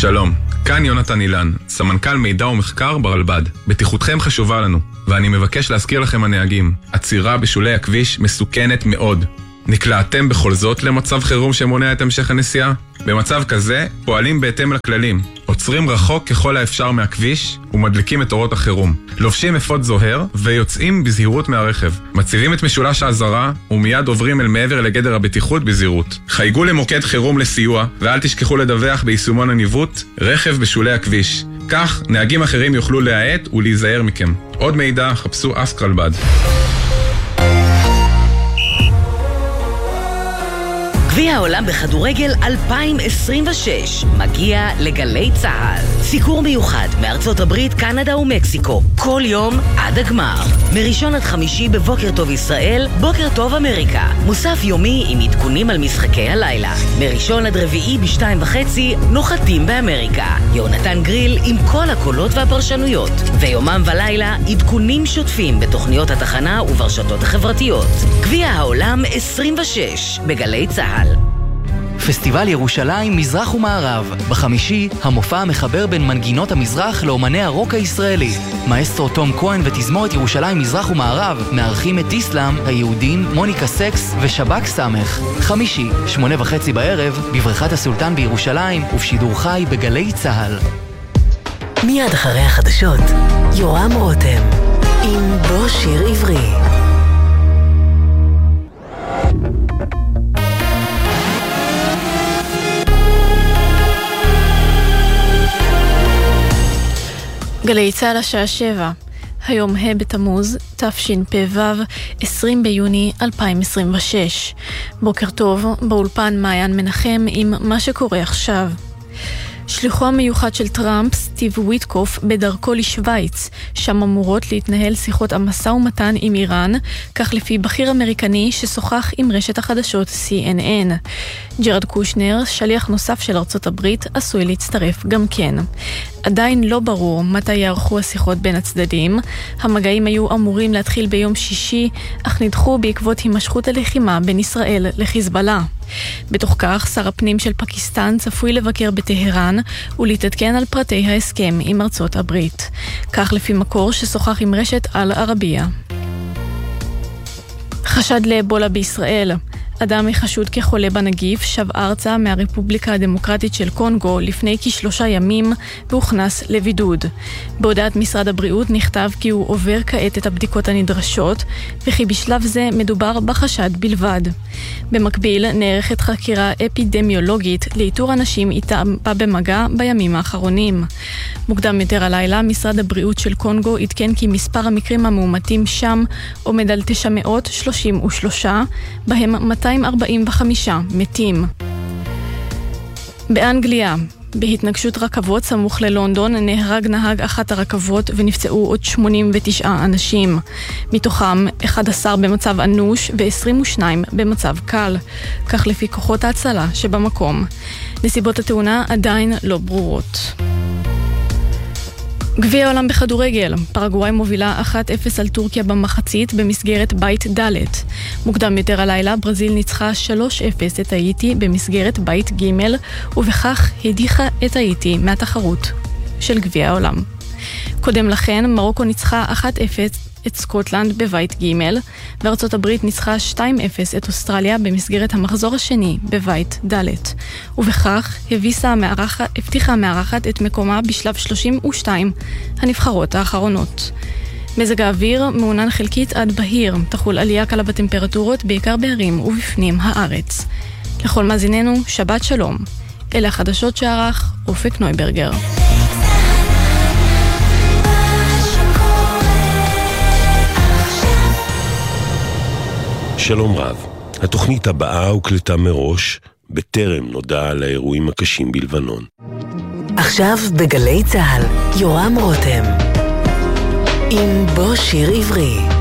שלום, כאן יונתן אילן, סמנכ"ל מידע ומחקר ברלב"ד. בטיחותכם חשובה לנו, ואני מבקש להזכיר לכם הנהגים, עצירה בשולי הכביש מסוכנת מאוד. נקלעתם בכל זאת למצב חירום שמונע את המשך הנסיעה? במצב כזה פועלים בהתאם לכללים, עוצרים רחוק ככל האפשר מהכביש ומדליקים את אורות החירום, לובשים אפוד זוהר ויוצאים בזהירות מהרכב, מציבים את משולש האזהרה ומיד עוברים אל מעבר לגדר הבטיחות בזהירות. חייגו למוקד חירום לסיוע ואל תשכחו לדווח ביישומון הניווט רכב בשולי הכביש, כך נהגים אחרים יוכלו להאט ולהיזהר מכם. עוד מידע חפשו אסק רלב"ד. גביע העולם בכדורגל 2026 מגיע לגלי צהל. סיקור מיוחד מארצות הברית, קנדה ומקסיקו, כל יום עד הגמר. מראשון עד חמישי בבוקר טוב ישראל, בוקר טוב אמריקה. מוסף יומי עם עדכונים על משחקי הלילה. מראשון עד רביעי ב2:30 נוחתים באמריקה. יונתן גריל עם כל הקולות והפרשנויות. ויומם ולילה עדכונים שוטפים בתוכניות התחנה וברשתות החברתיות. גביע העולם 26 בגלי צהל. פסטיבל ירושלים מזרח ומערב. בחמישי, המופע המחבר בין מנגינות המזרח לאומני הרוק הישראלי. מאסטרו תום כהן ותזמורת ירושלים מזרח ומערב מארחים את איסלאם, היהודים, מוניקה סקס ושבק סמך. חמישי, 8:30 בערב, בבריכת הסולטן בירושלים ובשידור חי בגלי צהל. מיד אחרי החדשות, יורם רותם עם בו שיר עברי. גלי צהל השעה 7, היום ה' בתמוז, תשפ"ו, 20 ביוני 2026. בוקר טוב, באולפן מעיין מנחם עם מה שקורה עכשיו. שליחו המיוחד של טראמפ, סטיב וויטקוף, בדרכו לשוויץ, שם אמורות להתנהל שיחות המשא ומתן עם איראן, כך לפי בכיר אמריקני ששוחח עם רשת החדשות CNN. ג'רד קושנר, שליח נוסף של ארצות הברית, עשוי להצטרף גם כן. עדיין לא ברור מתי יערכו השיחות בין הצדדים. המגעים היו אמורים להתחיל ביום שישי, אך נדחו בעקבות הימשכות הלחימה בין ישראל לחיזבאללה. בתוך כך, שר הפנים של פקיסטן צפוי לבקר בטהרן ולהתעדכן על פרטי ההסכם עם ארצות הברית. כך לפי מקור ששוחח עם רשת אל ערבייה. חשד לאבולה בישראל. אדם מחשוד כחולה בנגיף שב ארצה מהרפובליקה הדמוקרטית של קונגו לפני כ3 ימים והוכנס לבידוד. בהודעת משרד הבריאות נכתב כי הוא עובר כעת את הבדיקות הנדרשות וכי בשלב זה מדובר בחשד בלבד. במקביל נערכת חקירה אפידמיולוגית לאיתור אנשים איתם במגע בימים האחרונים. מוקדם יותר הלילה משרד הבריאות של קונגו עדכן כי מספר המקרים המאומתים שם עומד על 933, בהם 245 מתים. באנגליה, בהתנגשות רכבות סמוך ללונדון, נהרג נהג אחת הרכבות ונפצעו עוד 89 אנשים. מתוכם 11 במצב אנוש ו22 במצב קל, כך לפי כוחות ההצלה שבמקום. נסיבות התאונה עדיין לא ברורות. גביע העולם בכדורגל, פרגוואי מובילה 1-0 על טורקיה במחצית במסגרת בית ד'. מוקדם יותר הלילה ברזיל ניצחה 3-0 את האיטי במסגרת בית ג' ובכך הדיחה את האיטי מהתחרות של גביע העולם. קודם לכן מרוקו ניצחה 1-0 את סקוטלנד בבית ג' וארצות הברית ניצחה 2-0 את אוסטרליה במסגרת המחזור השני בבית ד' ובכך הבטיחה המארחת את מקומה בשלב 32 הנבחרות האחרונות. מזג האוויר מעונן חלקית עד בהיר, תחול עלייה קלה בטמפרטורות בעיקר בערים ובפנים הארץ. לכל מאזיננו שבת שלום. אלה החדשות שערך אופק נויברגר. שלום רב, התוכנית הבאה הוקלטה מראש בטרם נודע על האירועים הקשים בלבנון. עכשיו בגלי צהל, יורם רותם עם בו שיר עברי.